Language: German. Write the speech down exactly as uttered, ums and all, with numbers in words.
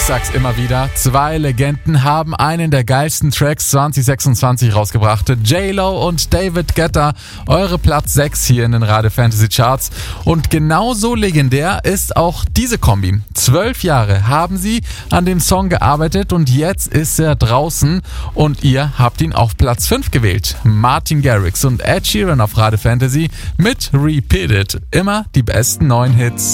sag's immer wieder, zwei Legenden haben einen der geilsten Tracks zwanzig sechsundzwanzig rausgebracht. J-Lo und David Guetta, eure Platz sechs hier in den Radio Fantasy Charts. Und genauso legendär ist auch diese Kombi. Zwölf Jahre haben sie an dem Song gearbeitet und jetzt ist er draußen und ihr habt ihn auf Platz fünf gewählt. Martin Garrix und Ed Sheeran auf Radio Fantasy mit Repeat It. Immer die besten neuen Hits.